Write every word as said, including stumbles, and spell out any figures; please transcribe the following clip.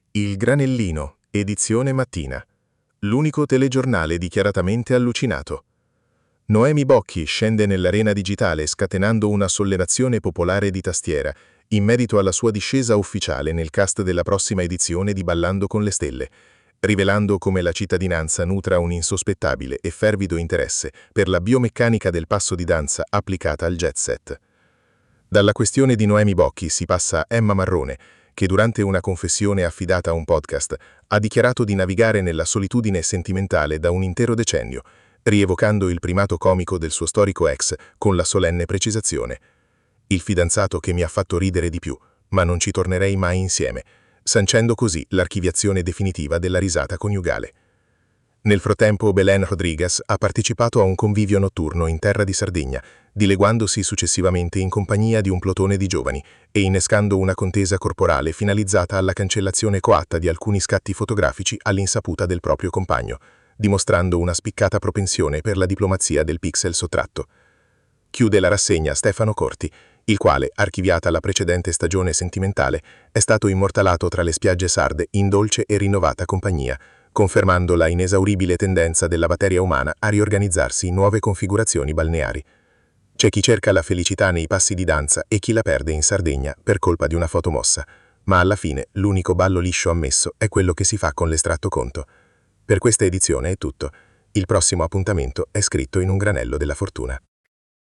Il Granellino, edizione mattina. L'unico telegiornale dichiaratamente allucinato. Noemi Bocchi scende nell'arena digitale scatenando una sollevazione popolare di tastiera, in merito alla sua discesa ufficiale nel cast della prossima edizione di Ballando con le Stelle, rivelando come la cittadinanza nutra un insospettabile e fervido interesse per la biomeccanica del passo di danza applicata al jet set. Dalla questione di Noemi Bocchi si passa a Emma Marrone, che durante una confessione affidata a un podcast ha dichiarato di navigare nella solitudine sentimentale da un intero decennio, rievocando il primato comico del suo storico ex con la solenne precisazione: il fidanzato che mi ha fatto ridere di più, ma non ci tornerei mai insieme, sancendo così l'archiviazione definitiva della risata coniugale. Nel frattempo Belén Rodríguez ha partecipato a un convivio notturno in terra di Sardegna, dileguandosi successivamente in compagnia di un plotone di giovani e innescando una contesa corporale finalizzata alla cancellazione coatta di alcuni scatti fotografici all'insaputa del proprio compagno, dimostrando una spiccata propensione per la diplomazia del pixel sottratto. Chiude la rassegna Stefano Corti, il quale, archiviata la precedente stagione sentimentale, è stato immortalato tra le spiagge sarde in dolce e rinnovata compagnia, confermando la inesauribile tendenza della materia umana a riorganizzarsi in nuove configurazioni balneari. C'è chi cerca la felicità nei passi di danza e chi la perde in Sardegna per colpa di una fotomossa, ma alla fine l'unico ballo liscio ammesso è quello che si fa con l'estratto conto. Per questa edizione è tutto. Il prossimo appuntamento è scritto in un granello della fortuna.